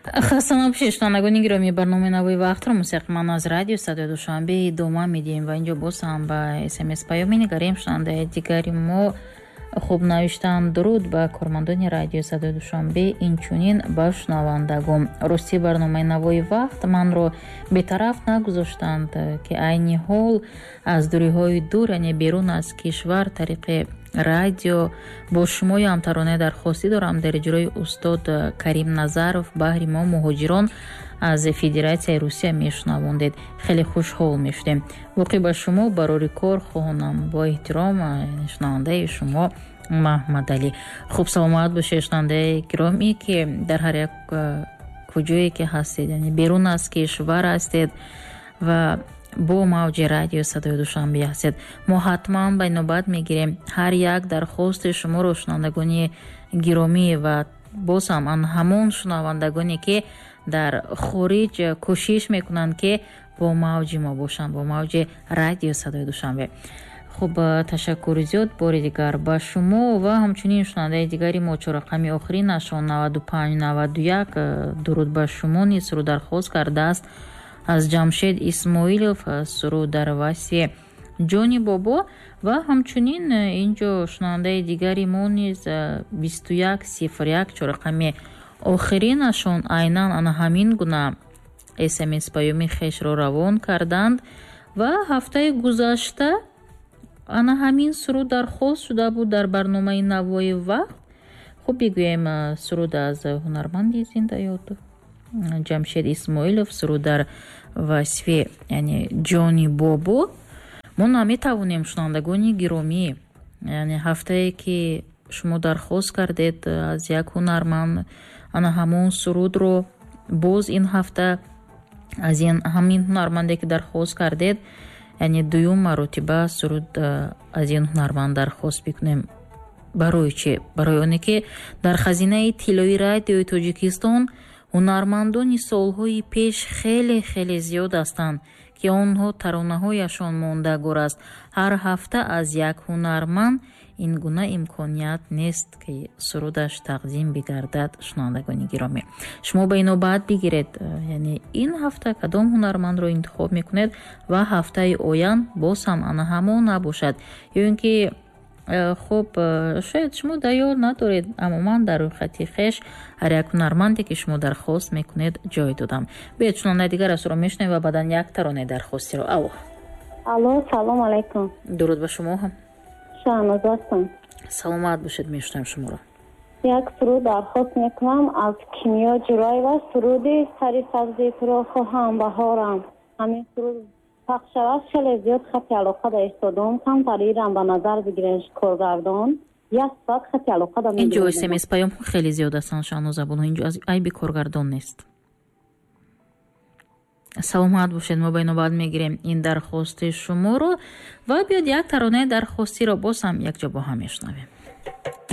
خسته نباشید شنوندگان گرامی، برنامه نوای وقت موسیقی من از رادیو صدای دوشنبه ادامه میدیم و اینجا باز هم با SMS پیام نگاریم. شنونده دیگری ما خوب نوشتن: درود به کارمندان رادیو صدای دوشنبه، اینچنین به شنوندگان. راستی برنامه نوای وقت من رو بی‌طرف نگذاشتند که عین حال از دوری‌های دور، یعنی بیرون از کشور، طریق رادیو با شما همترانه درخواستی دارم در اجرای استاد کریم نظرов بهر ما مهاجران از فدراسیای روسیه میشنوندید. خیلی خوشحال میشدیم. واقعی به شما برای کار خواهانم. با احترام، شنونده شما محمد علی. خوب سلامت باشید شنونده گرامی که در هر یک کجایی که هستید، یعنی بیرون از کشور هستید و با موج رادیو صدای دوشنبه هستید. ما حتما به نوبت میگیریم هر یک درخواست شما رو شنوندگان گرامی و باز هم همون شنوندگانی که در خارج کوشش میکنند که با موج ما باشند، با موج رادیو صدای دوشنبه. خب تشکر زیاد بار دیگر با شما و همچنین شنونده دیگری ما چه رقمی آخری نشان 9591 درود با شما نیز رو درخواست کرده است از جمشید اسماعیلوف. سرود در وصی جانی بابا و همچنین اینجا شنونده دیگری ما نیز 2101 چه رقمی آخری نشان عیناً همین گونه SMS پیامی خیش رو روان کردند و هفته گذشته همین سرود درخواست شده بود در برنامه نوای وقت. خب بگویم سرود از هنرمندی زنده یاد جمشید اسماعیلوف، سرود در وصفی یعنی جانی بابو. ما نمیتوانیم شنوندگان گرامی، یعنی هفته که شما درخواست کردید از یک هنرمند همون سرود رو باز این هفته از همین هنرمنده که درخواست کردید، یعنی دوم مرتبه سرود از این هنرمند درخواست بکنیم. برای چه؟ برای اونه که در خزینه طلایی رادیوی تاجیکستان هنرمندان سالهای پیش خیلی خیلی زیاد هستند که آنها ترانه‌هایشان ماندگار است. هر هفته از یک هنرمند این گونه امکانیت نیست که سرودش تقدیم بگردد. شنوندگان گرامی، شما به اینو بعد بگیرید، یعنی این هفته کدام هنرمند رو انتخاب میکنید و هفته آینده باز هم همون نباشد، یا اینکه خب شاید شما دیار ندارید، اما من در روی خطی خیش هر یک هنرمندی که شما درخواست میکنید جای دادم. بیاید شنونده دیگر از رو میشنویم و بعدن یک ترانه درخواستی رو. الو سلام علیکم. درود به شما هم. شهناز هستم. سلامت باشید، میشنویم شما رو. یک سرود درخواست میکنم از کیمیا جورایی و سرودی سری سبزی تو رو خواهم بهارم. همین سرود پخش شود خیلی زیاد خطی علاقه دا استادم کم تریرم به نظر بگیرنش کارگردان یک ساعت خطی علاقه دا میدونم. اینجا SMS پیام خیلی زیاد هستن شهناز ابولا، اینجا از ای بی کارگردان نیست. سلامت باشید، ما بینو بعد میگیریم این درخواست شما رو و بیاد یک ترانه درخواستی رو باز هم یک جا با هم میشنویم.